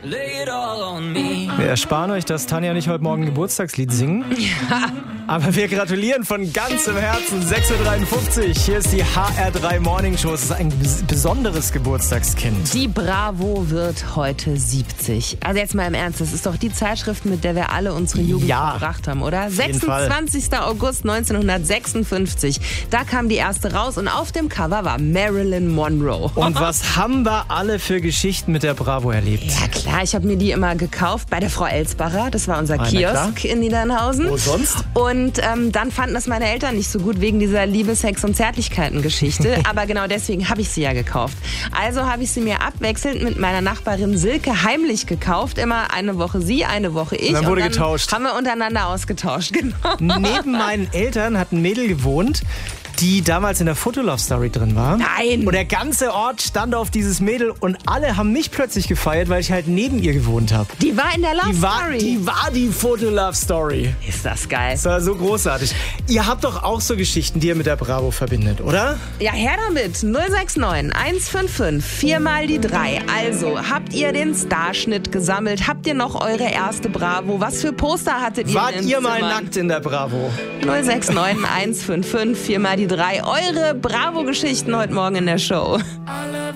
Wir ersparen euch, dass Tanja und ich heute Morgen ein Geburtstagslied singen. Ja. Aber wir gratulieren von ganzem Herzen. 6.53 Uhr. Hier ist die HR3 Morning Show. Es ist ein besonderes Geburtstagskind. Die Bravo wird heute 70. Also jetzt mal im Ernst, das ist doch die Zeitschrift, mit der wir alle unsere Jugend verbracht haben, oder? 26. August 1956. Da kam die erste raus und auf dem Cover war Marilyn Monroe. Und was haben wir alle für Geschichten mit der Bravo erlebt? Ja klar, ich habe mir die immer gekauft bei der Frau Elsbacher. Das war unser Kiosk in Niedernhausen. Wo sonst? Und dann fanden das meine Eltern nicht so gut wegen dieser Liebe, Sex und Zärtlichkeiten-Geschichte. Aber genau deswegen habe ich sie ja gekauft. Also habe ich sie mir abwechselnd mit meiner Nachbarin Silke heimlich gekauft. Immer eine Woche sie, eine Woche ich. Und dann wurde und dann getauscht. Haben wir untereinander ausgetauscht, genau. Neben meinen Eltern hat ein Mädel gewohnt, die damals in der Fotolove-Story drin war. Nein! Und der ganze Ort stand auf dieses Mädel und alle haben mich plötzlich gefeiert, weil ich halt neben ihr gewohnt habe. Die war in der Love Story. Die war die Fotolove-Story. Ist das geil. Das war so großartig. Ihr habt doch auch so Geschichten, die ihr mit der Bravo verbindet, oder? Ja, her damit. 069 155 4 mal die 3. Also, habt ihr den Starschnitt gesammelt? Habt ihr noch eure erste Bravo? Was für Poster hattet ihr Wart in den ihr mal Zimmern? nackt in der Bravo? 069 155 4 mal die 3. Eure Bravo-Geschichten heute Morgen in der Show.